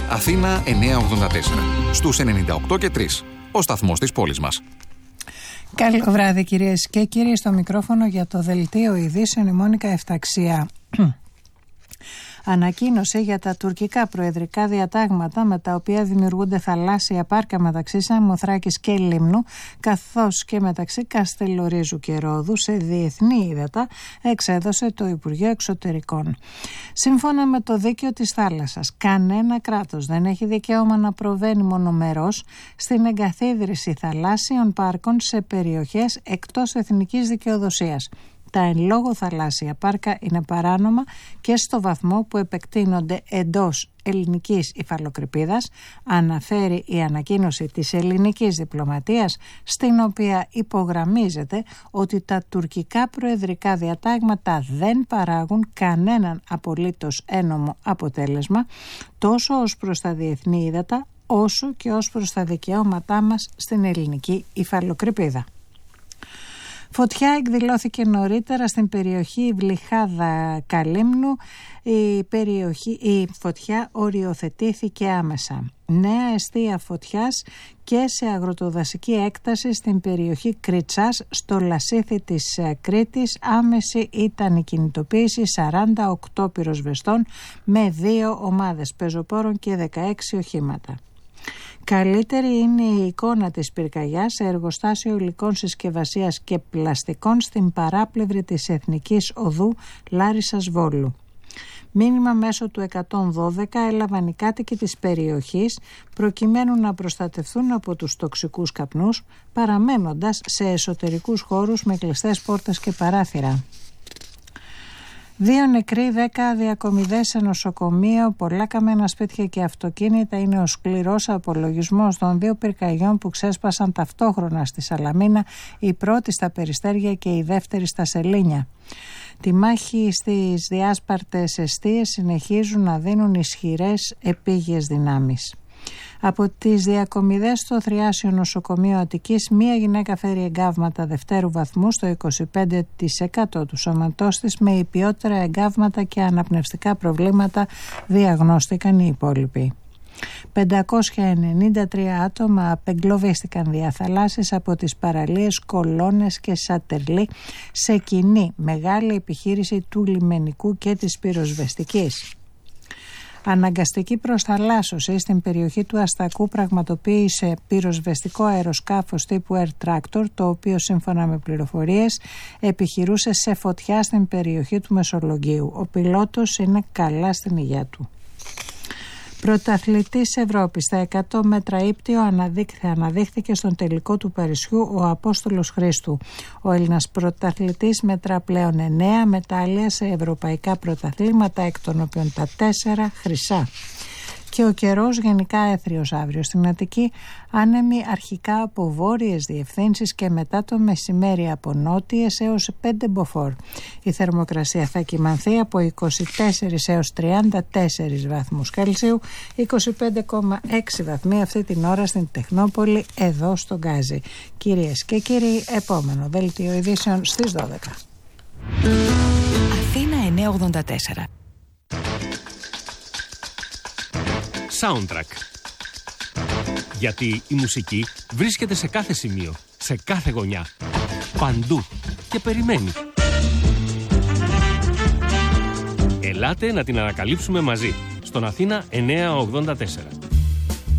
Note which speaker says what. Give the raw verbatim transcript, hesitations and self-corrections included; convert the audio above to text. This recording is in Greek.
Speaker 1: Αθήνα εννιακόσια ογδόντα τέσσερα. Στους ενενήντα οκτώ και τρία. Ο σταθμός της πόλης μας.
Speaker 2: Καλό βράδυ κυρίες και κύριοι, στο μικρόφωνο για το Δελτίο Ειδήσεων η Μόνικα Εφταξία. Ανακοίνωσε για τα τουρκικά προεδρικά διατάγματα με τα οποία δημιουργούνται θαλάσσια πάρκα μεταξύ Σαμοθράκης και Λίμνου, καθώς και μεταξύ Καστελορίζου και Ρόδου σε διεθνή ύδατα, εξέδωσε το Υπουργείο Εξωτερικών. Σύμφωνα με το δίκαιο της θάλασσας, κανένα κράτος δεν έχει δικαίωμα να προβαίνει μονομερός στην εγκαθίδρυση θαλάσσιων πάρκων σε περιοχές εκτός εθνικής δικαιοδοσίας. Τα εν λόγω θαλάσσια πάρκα είναι παράνομα και στο βαθμό που επεκτείνονται εντός ελληνικής υφαλοκρηπίδας, αναφέρει η ανακοίνωση της ελληνικής διπλωματίας, στην οποία υπογραμμίζεται ότι τα τουρκικά προεδρικά διατάγματα δεν παράγουν κανέναν απολύτως ένομο αποτέλεσμα, τόσο ως προς τα διεθνή ύδατα, όσο και ως προς τα δικαιώματά μας στην ελληνική υφαλοκρηπίδα. Φωτιά εκδηλώθηκε νωρίτερα στην περιοχή Βλυχάδα Καλύμνου. Η, περιοχή, η φωτιά οριοθετήθηκε άμεσα. Νέα εστία φωτιάς και σε αγροτοδασική έκταση στην περιοχή Κριτσάς στο Λασίθι της Κρήτης. Άμεση ήταν η κινητοποίηση σαράντα οκτώ πυροσβεστών με δύο ομάδες πεζοπόρων και δεκαέξι οχήματα. Καλύτερη είναι η εικόνα της πυρκαγιάς σε εργοστάσιο υλικών συσκευασίας και πλαστικών στην παράπλευρη της Εθνικής Οδού Λάρισσας Βόλου. Μήνυμα μέσω του εκατόν δώδεκα έλαβαν οι κάτοικοι της περιοχής προκειμένου να προστατευτούν από τους τοξικούς καπνούς, παραμένοντας σε εσωτερικούς χώρους με κλειστές πόρτες και παράθυρα. Δύο νεκροί, δέκα διακομιδές σε νοσοκομείο, πολλά καμένα σπίτια και αυτοκίνητα είναι ο σκληρός απολογισμός των δύο πυρκαγιών που ξέσπασαν ταυτόχρονα στη Σαλαμίνα, η πρώτη στα Περιστέρια και η δεύτερη στα Σελήνια. Τη μάχη στις διάσπαρτες εστίες συνεχίζουν να δίνουν ισχυρές επίγειες δυνάμεις. Από τις διακομιδές στο Θριάσιο Νοσοκομείο Αττικής, μία γυναίκα φέρει εγκάβματα δευτέρου βαθμού στο είκοσι πέντε τοις εκατό του σώματός της, με υπιότερα εγκάβματα και αναπνευστικά προβλήματα διαγνώστηκαν οι υπόλοιποι. πεντακόσια ενενήντα τρία άτομα απεγκλωβίστηκαν διαθαλάσσης από τις παραλίες Κολώνες και Σατερλή σε κοινή μεγάλη επιχείρηση του λιμενικού και της πυροσβεστικής. Αναγκαστική προσθαλάσσωση στην περιοχή του Αστακού πραγματοποίησε πυροσβεστικό αεροσκάφος τύπου Air Tractor, το οποίο σύμφωνα με πληροφορίες επιχειρούσε σε φωτιά στην περιοχή του Μεσολογγίου. Ο πιλότος είναι καλά στην υγεία του. Πρωταθλητής Ευρώπης στα εκατό μέτρα ύπτιο αναδείχθηκε στον τελικό του Παρισιού ο Απόστολος Χρήστου. Ο Έλληνας πρωταθλητής μετρά πλέον εννέα μετάλλια σε ευρωπαϊκά πρωταθλήματα, εκ των οποίων τα τέσσερα χρυσά. Και ο καιρός γενικά έθριος αύριο στην Αττική, άνεμοι αρχικά από βόρειες διευθύνσεις και μετά το μεσημέρι από νότιες έως πέντε μποφόρ. Η θερμοκρασία θα κυμανθεί από είκοσι τέσσερα έως τριάντα τέσσερα βαθμούς Κελσίου, είκοσι πέντε κόμμα έξι βαθμοί αυτή την ώρα στην Τεχνόπολη, εδώ στο Γκάζι. Κυρίες και κύριοι, επόμενο δελτίο ειδήσεων στις δώδεκα.
Speaker 3: Αθήνα εννιακόσια ογδόντα τέσσερα.
Speaker 4: Soundtrack. Γιατί η μουσική βρίσκεται σε κάθε σημείο, σε κάθε γωνιά, παντού και περιμένει. Ελάτε να την ανακαλύψουμε μαζί, στον Αθήνα εννιακόσια ογδόντα τέσσερα.